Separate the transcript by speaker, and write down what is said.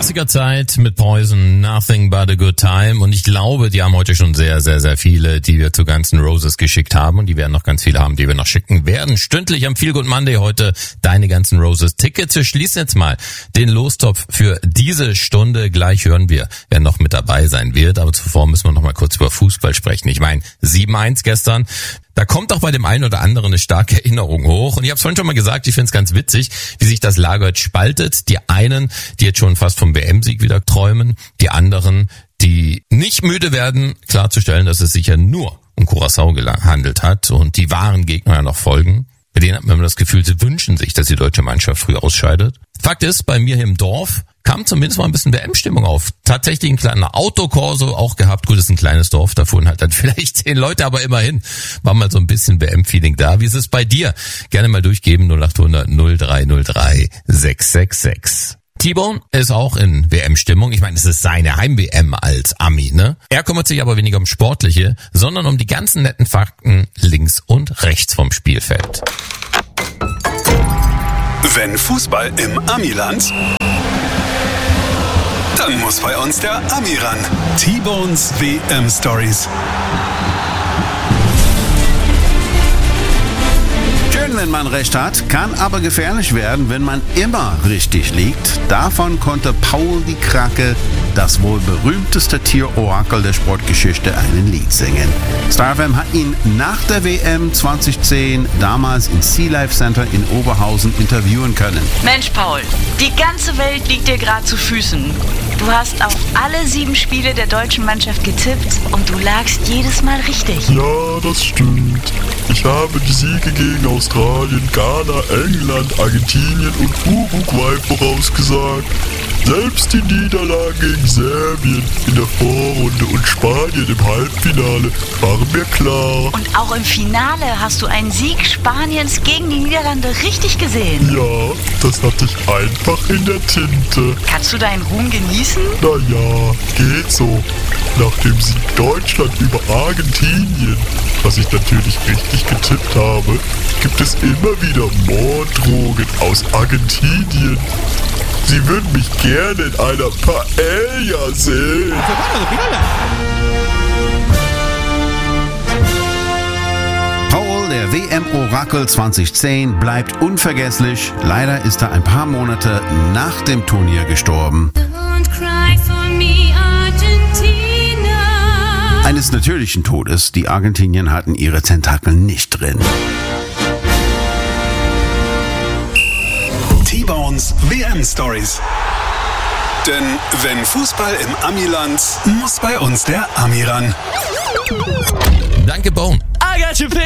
Speaker 1: Klassikerzeit mit Poison, Nothing But a Good Time. Und ich glaube, die haben heute schon sehr, sehr, sehr viele, die wir zu Guns N' Roses geschickt haben. Und die werden noch ganz viele haben, die wir noch schicken werden. Stündlich am Feel Good Monday heute deine Guns N' Roses Tickets. Wir schließen jetzt mal den Lostopf für diese Stunde. Gleich hören wir, wer noch mit dabei sein wird. Aber zuvor müssen wir noch mal kurz über Fußball sprechen. Ich meine, 7-1 gestern. Da kommt auch bei dem einen oder anderen eine starke Erinnerung hoch. Und ich habe es vorhin schon mal gesagt, ich finde es ganz witzig, wie sich das Lager jetzt spaltet. Die einen, die jetzt schon fast vom WM-Sieg wieder träumen. Die anderen, die nicht müde werden, klarzustellen, dass es sich ja nur um Curaçao gehandelt hat und die wahren Gegner ja noch folgen. Bei denen hat man immer das Gefühl, sie wünschen sich, dass die deutsche Mannschaft früh ausscheidet. Fakt ist, bei mir hier im Dorf kam zumindest mal ein bisschen WM-Stimmung auf. Tatsächlich ein kleiner Autokorso auch gehabt. Gut, ist ein kleines Dorf, da fuhren halt dann vielleicht 10 Leute, aber immerhin war mal so ein bisschen WM-Feeling da. Wie ist es bei dir? Gerne mal durchgeben, 0800 0303 666. T-Bone ist auch in WM-Stimmung. Ich meine, es ist seine Heim-WM als Ami, ne? Er kümmert sich aber weniger um Sportliche, sondern um die ganzen netten Fakten links und rechts vom Spielfeld.
Speaker 2: Wenn Fußball im Amiland, dann muss bei uns der Ami ran. T-Bones WM Stories.
Speaker 3: Schön, wenn man recht hat, kann aber gefährlich werden, wenn man immer richtig liegt. Davon konnte Paul die Krake, das wohl berühmteste Tier-Orakel der Sportgeschichte, ein Lied singen. Star FM hat ihn nach der WM 2010 damals im Sea Life Center in Oberhausen interviewen können.
Speaker 4: Mensch, Paul, die ganze Welt liegt dir gerade zu Füßen. Du hast auf alle 7 Spiele der deutschen Mannschaft getippt und du lagst jedes Mal richtig.
Speaker 5: Ja, das stimmt. Ich habe die Siege gegen Australien, Ghana, England, Argentinien und Uruguay vorausgesagt. Selbst die Niederlage gegen Serbien in der Vorrunde und Spanien im Halbfinale waren mir klar.
Speaker 4: Und auch im Finale hast du einen Sieg Spaniens gegen die Niederlande richtig gesehen.
Speaker 5: Ja, das hatte ich einfach in der Tinte.
Speaker 4: Kannst du deinen Ruhm genießen?
Speaker 5: Naja, geht so. Nach dem Sieg Deutschland über Argentinien, was ich natürlich richtig getippt habe, gibt es immer wieder Morddrohungen aus Argentinien. Sie würden mich gerne in einer Paella sehen.
Speaker 3: Paul, der WM-Orakel 2010, bleibt unvergesslich. Leider ist er ein paar Monate nach dem Turnier gestorben.
Speaker 6: Don't cry for me, Argentina.
Speaker 3: Eines natürlichen Todes. Die Argentinier hatten ihre Tentakel nicht drin.
Speaker 2: T-Bones WM Stories. Denn wenn Fußball im Amiland, muss bei uns der Ami ran.
Speaker 1: Danke, Bone.
Speaker 7: I got your